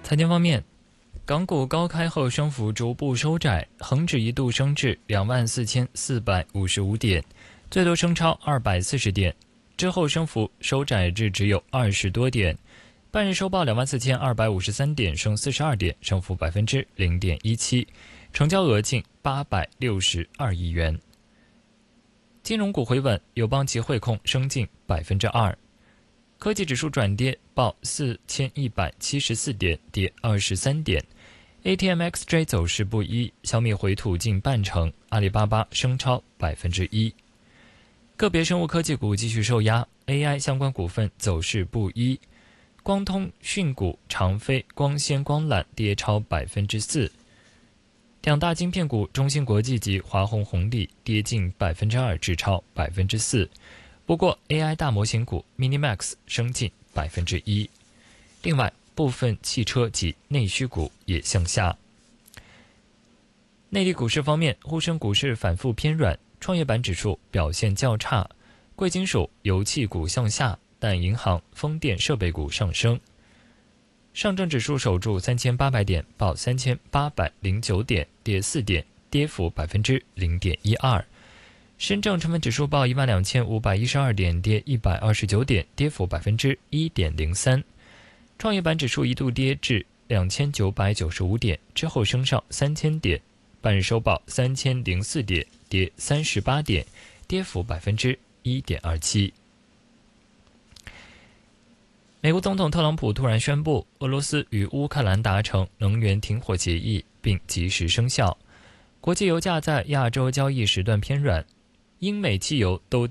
财经方面，港股高开后升幅逐步收窄，恒指一度升至24,455点，最多升超240点，之后升幅收窄至只有20多点。半日收报24,253点，升42点，升幅0.17%，成交额近862亿元。金融股回稳，友邦及汇控升近2%。科技指数转跌，报4174点，跌23点。ATMXJ 走势不一，小米回吐近半成，阿里巴巴升超1%。个别生物科技股继续受压 ，AI 相关股份走势不一，光通讯股、长飞、光纤光缆跌超4%。两大晶片股中芯国际及华虹红利跌近2%至超4%。不过 AI 大模型股 Minimax 升近1%。另外，部分汽车及内需股也向下。内地股市方面，沪深股市反复偏软，创业板指数表现较差，贵金属、油气股向下，但银行、风电设备股上升。上证指数守住3800点，报3809点，跌4点，跌幅0.12%。深证成分指数报12512点，跌129点，跌幅1.03%。创业板指数一度跌至2995点，之后升上3000点，半日收报3004点，跌38点，跌幅1.27%。美国总统特朗普突然宣布，俄罗斯与乌克兰达成能源停火协议，并及时生效。国际油价在亚洲交易时段偏软，英美汽油都